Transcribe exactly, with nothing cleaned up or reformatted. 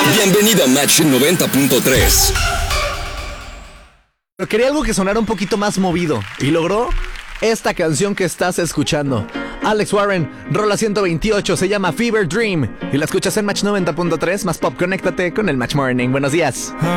Bienvenido a Match noventa punto tres. Pero quería algo que sonara un poquito más movido y logró esta canción que estás escuchando. Alex Warren, rola ciento veintiocho, se llama Fever Dream y la escuchas en Match noventa punto tres, más pop. Conéctate con el Match Morning. Buenos días.